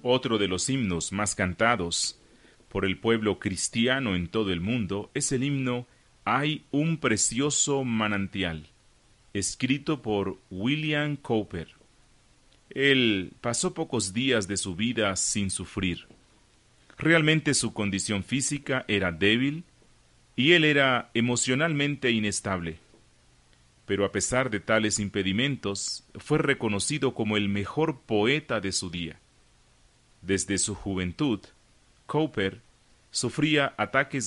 Otro de los himnos más cantados por el pueblo cristiano en todo el mundo es el himno Hay un precioso manantial, escrito por William Cowper. Él pasó pocos días de su vida sin sufrir. Realmente su condición física era débil y él era emocionalmente inestable. Pero a pesar de tales impedimentos, fue reconocido como el mejor poeta de su día. Desde su juventud, Cowper sufría ataques